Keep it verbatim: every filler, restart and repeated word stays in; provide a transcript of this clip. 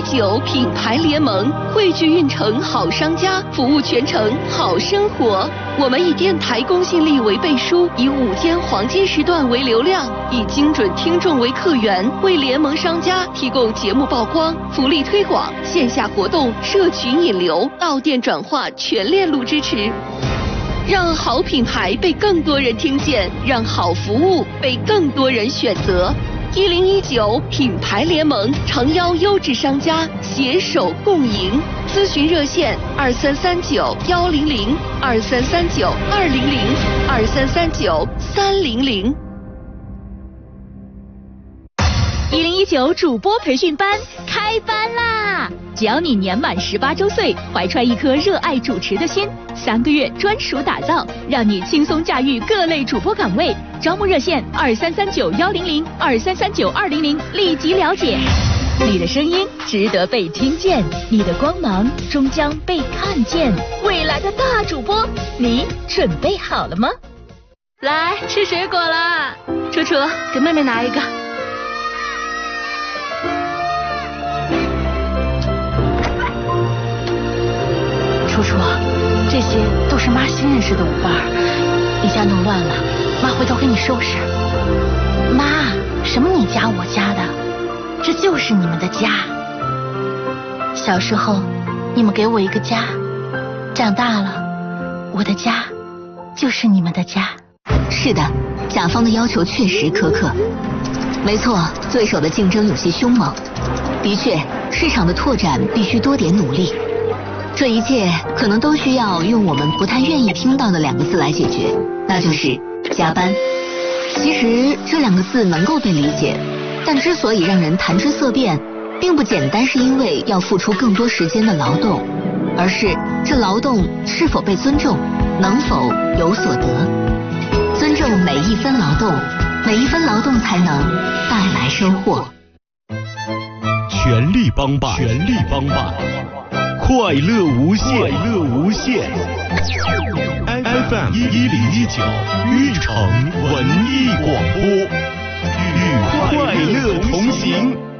九品牌联盟汇聚运城好商家，服务全城好生活。我们以电台公信力为背书，以午间黄金时段为流量，以精准听众为客源，为联盟商家提供节目曝光、福利推广、线下活动、社群引流、到店转化全链路支持。让好品牌被更多人听见，让好服务被更多人选择。一零一九品牌联盟诚邀优质商家携手共赢，咨询热线二三三九幺零零二三三九二零零二三三九三零零。 一零一九主播培训班开班啦！只要你年满十八周岁，怀揣一颗热爱主持的心，三个月专属打造，让你轻松驾驭各类主播岗位。招募热线二三三九幺零零二三三九二零零，立即了解。你的声音值得被听见，你的光芒终将被看见。未来的大主播，你准备好了吗？ 来吃水果了，楚楚给妹妹拿一个。 楚楚，这些都是妈新认识的舞伴，你家弄乱了，妈回头给你收拾。妈，什么你家我家的，这就是你们的家。小时候你们给我一个家，长大了我的家就是你们的家。 是的，甲方的要求确实苛刻，没错，对手的竞争有些凶猛，的确，市场的拓展必须多点努力。这一切可能都需要用我们不太愿意听到的两个字来解决，那就是加班。其实这两个字能够被理解，但之所以让人谈之色变，并不简单是因为要付出更多时间的劳动，而是这劳动是否被尊重，能否有所得。尊重每一分劳动，每一分劳动才能带来收获。 全力帮办，全力帮办，快乐无限，快乐无限。F M 一一零一九，运城文艺广播，与快乐同行。